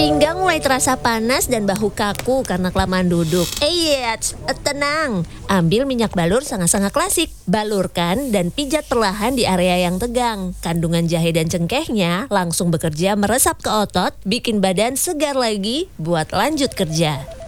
Pinggang mulai terasa panas dan bahu kaku karena kelamaan duduk. Tenang. Ambil minyak balur sangat-sangat klasik. Balurkan dan pijat perlahan di area yang tegang. Kandungan jahe dan cengkehnya langsung bekerja meresap ke otot, bikin badan segar lagi buat lanjut kerja.